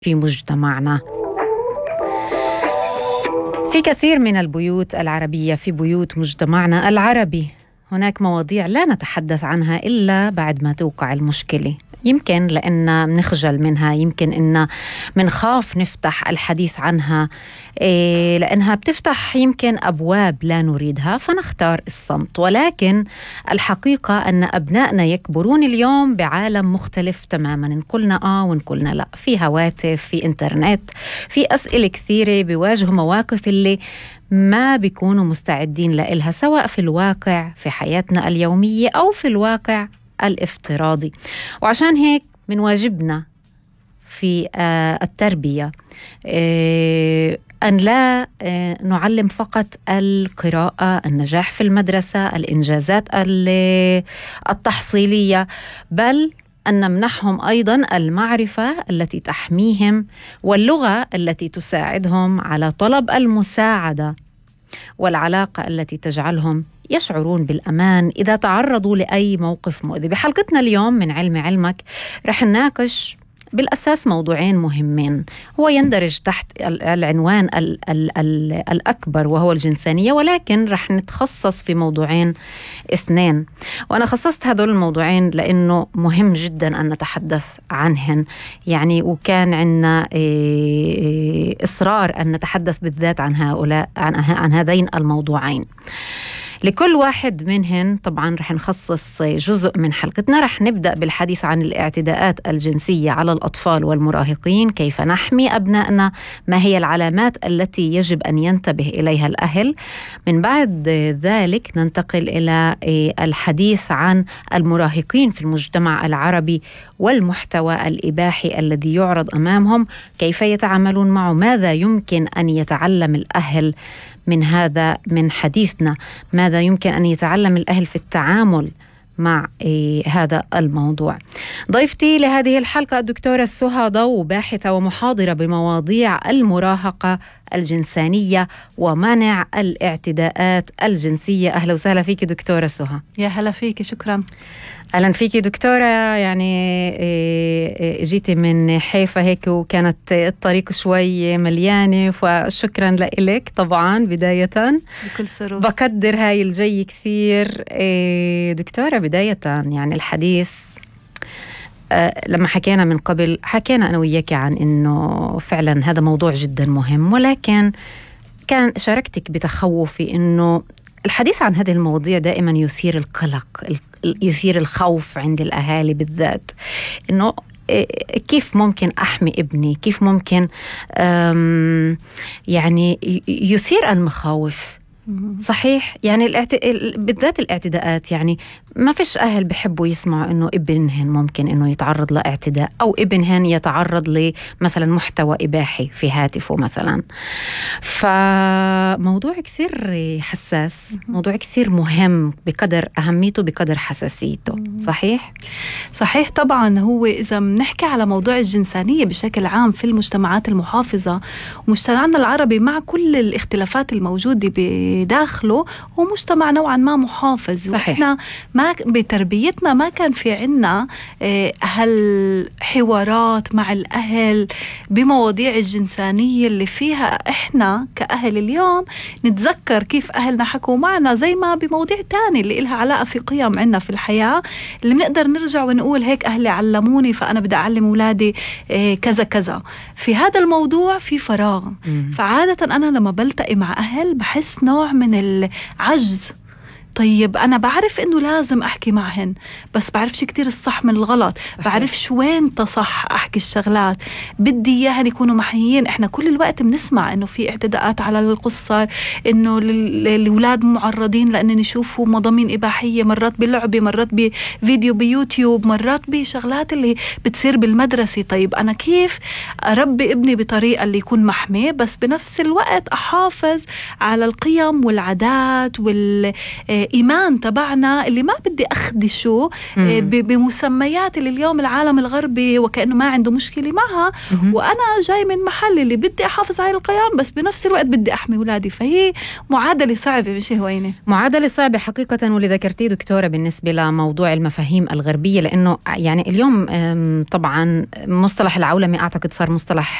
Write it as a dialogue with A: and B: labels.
A: في مجتمعنا. في كثير من البيوت العربية، في بيوت مجتمعنا العربي، هناك مواضيع لا نتحدث عنها إلا بعد ما توقع المشكلة. يمكن لأننا منخجل منها، يمكن إننا منخاف نفتح الحديث عنها، لأنها بتفتح يمكن أبواب لا نريدها فنختار الصمت. ولكن الحقيقة أن أبنائنا يكبرون اليوم بعالم مختلف تماما، إن قلنا وإن قلنا لا. في هواتف، في إنترنت، في أسئلة كثيرة، بيواجهوا مواقف اللي ما بيكونوا مستعدين لإلها، سواء في الواقع في حياتنا اليومية أو في الواقع الافتراضي. وعشان هيك من واجبنا في التربية أن لا نعلم فقط القراءة، النجاح في المدرسة، الإنجازات التحصيلية، بل أن نمنحهم أيضا المعرفة التي تحميهم واللغة التي تساعدهم على طلب المساعدة، والعلاقة التي تجعلهم يشعرون بالأمان إذا تعرضوا لأي موقف مؤذي. بحلقتنا اليوم من علم علمك رح نناقش بالأساس موضوعين مهمين، هو يندرج تحت العنوان الأكبر وهو الجنسانية، ولكن رح نتخصص في موضوعين اثنين. وأنا خصصت هذول الموضوعين لأنه مهم جدا أن نتحدث عنهن، يعني وكان عندنا إصرار أن نتحدث بالذات عن هؤلاء، عن هذين الموضوعين. لكل واحد منهن طبعا رح نخصص جزء من حلقتنا. رح نبدأ بالحديث عن الاعتداءات الجنسية على الأطفال والمراهقين، كيف نحمي أبنائنا، ما هي العلامات التي يجب أن ينتبه إليها الأهل. من بعد ذلك ننتقل إلى الحديث عن المراهقين في المجتمع العربي والمحتوى الإباحي الذي يعرض أمامهم، كيف يتعاملون معه، ماذا يمكن أن يتعلم الأهل من هذا من حديثنا، ماذا يمكن أن يتعلم الأهل في التعامل مع هذا الموضوع. ضيفتي لهذه الحلقة الدكتورة سهى ضو، باحثة ومحاضرة بمواضيع المراهقة الجنسانية ومنع الاعتداءات الجنسية. أهلا وسهلا فيك دكتورة سهى.
B: يا هلا فيك، شكرا.
A: أهلا فيك دكتورة. يعني جيتي من حيفا هيك وكانت الطريق شوي مليانة، فشكرا لك طبعا بداية.
B: بكل سرور.
A: بقدر هاي الجي كثير. دكتورة بداية يعني الحديث لما حكينا من قبل، حكينا أنا وياك عن إنه فعلا هذا موضوع جدا مهم، ولكن كان شاركتك بتخوفي إنه الحديث عن هذه المواضيع دائما يثير القلق، يثير الخوف عند الأهالي بالذات، إنه كيف ممكن أحمي ابني، كيف ممكن يعني يثير المخاوف. صحيح، يعني بالذات الاعتداءات، يعني ما فيش أهل بحبوا يسمعوا إنه ابنهن ممكن إنه يتعرض لاعتداء، أو ابنهن يتعرض لمثلا محتوى إباحي في هاتفه مثلا. فموضوع كثير حساس، موضوع كثير مهم بقدر أهميته بقدر حساسيته. صحيح؟
B: صحيح طبعا. هو إذا بنحكي على موضوع الجنسانية بشكل عام في المجتمعات المحافظة، ومجتمعنا العربي مع كل الاختلافات الموجودة بداخله هو مجتمع نوعا ما محافظ.
A: صحيح.
B: وإحنا ما بتربيتنا ما كان في عنا هالحوارات مع الأهل بمواضيع الجنسانية اللي فيها إحنا كأهل اليوم نتذكر كيف أهلنا حكوا معنا، زي ما بمواضيع تانية اللي إلها علاقة في قيم عنا في الحياة، اللي بنقدر نرجع ونقول هيك أهلي علموني فأنا بدي أعلم أولادي كذا كذا. في هذا الموضوع في فراغ. فعادة أنا لما بلتقي مع أهل بحس نوع من العجز. طيب أنا بعرف إنه لازم أحكي معهن، بس بعرفش كتير الصح من الغلط. صحيح. بعرفش وين تصح أحكي الشغلات، بدي إياهن يكونوا محيين. إحنا كل الوقت بنسمع إنه في اعتداءات على القصر، إنه الأولاد معرضين لأن نشوفوا مضامين إباحية، مرات بلعبة، مرات بفيديو بيوتيوب، مرات بشغلات اللي بتصير بالمدرسة. طيب أنا كيف أربي ابني بطريقة اللي يكون محمي، بس بنفس الوقت أحافظ على القيم والعادات إيمان تبعنا اللي ما بدي أخدشه بمسميات اللي اليوم العالم الغربي وكأنه ما عنده مشكلة معها، وأنا جاي من محل اللي بدي أحافظ على القيم بس بنفس الوقت بدي أحمي أولادي. فهي معادلة صعبة مش هوينة،
A: معادلة صعبة حقيقة. واللي ذكرتيه دكتورة بالنسبة لموضوع المفاهيم الغربية، لأنه يعني اليوم طبعا مصطلح العولمة أعتقد صار مصطلح